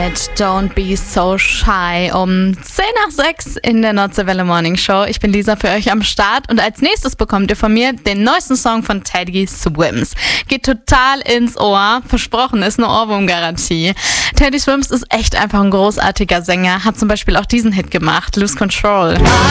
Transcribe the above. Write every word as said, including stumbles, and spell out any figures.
Don't be so shy um zehn nach sechs in der Nordseewelle Morning Show. Ich bin Lisa für euch am Start und als nächstes bekommt ihr von mir den neuesten Song von Teddy Swims. Geht total ins Ohr. Versprochen, ist eine Ohrwurmgarantie. Teddy Swims ist echt einfach ein großartiger Sänger. Hat zum Beispiel auch diesen Hit gemacht, Lose Control.